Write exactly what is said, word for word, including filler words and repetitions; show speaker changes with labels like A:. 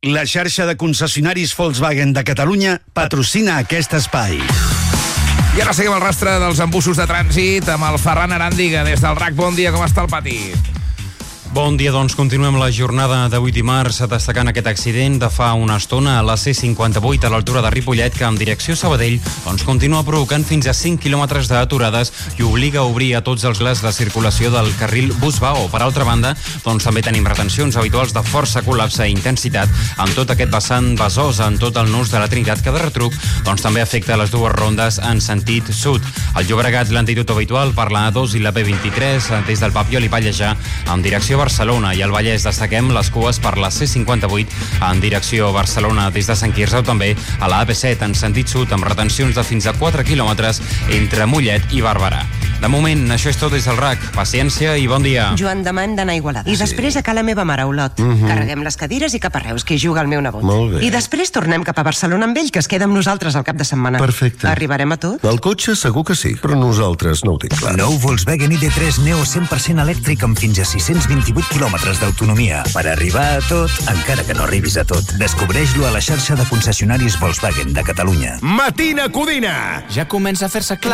A: La xarxa de concessionaris Volkswagen de Catalunya patrocina aquest espai.
B: I ara seguim el rastre dels embussos de trànsit amb el Ferran Aràndiga des del R A C. Bon dia, com està el pati?
C: Bon dia, doncs continuem la jornada d'avui dimarts destacant aquest accident de fa una estona a la C cinquanta-vuit a l'altura de Ripollet, que en direcció Sabadell doncs continua provocant fins a cinc quilòmetres d'aturades i obliga a obrir a tots els glars de circulació del carril Busbao. Per altra banda, doncs també tenim retencions habituals de força col·lapse i intensitat en tot aquest vessant Besòs, en tot el nus de la Trinitat, que de retruc doncs també afecta les dues rondes en sentit sud. Al Llobregat, lentitud habitual per la A dos i la B vint-i-tres des del Papiol i Pallejà en direcció Barcelona, i al Vallès destaquem les cues per la C cinquanta-vuit en direcció Barcelona des de Sant Quirze, o també a la A P set en sentit sud amb retencions de fins a quatre quilòmetres entre Mollet i Barberà. De moment, això és tot des del R A C. Paciència i bon dia.
D: Joan, demà hem d'anar a Igualada. I després a ca la meva mare, a Olot.
E: Mhm.
D: Carreguem les cadires i cap a Reus, que hi juga el meu nebot.
E: Molt bé.
D: I després tornem cap a Barcelona amb ell, que es queda amb nosaltres al cap de setmana.
E: Perfecte.
D: Arribarem a tot?
E: El cotxe segur que sí, però nosaltres no ho tinc clar.
F: Nou Volkswagen I D tres Neo cent per cent elèctric amb fins a sis-cents vint-i-vuit quilòmetres d'autonomia. Per arribar a tot, encara que no arribis a tot, descobreix-lo a la xarxa de concessionaris Volkswagen de Catalunya.
G: Matina Codina!
H: Ja comença a fer-se clar.